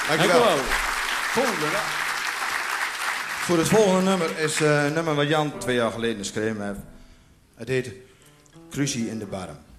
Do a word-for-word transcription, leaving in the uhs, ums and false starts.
Dankjewel. Dankjewel. Volgende. Voor het volgende nummer is uh, een nummer wat Jan twee jaar geleden geschreven heeft. Het heet Crucie in de Barm.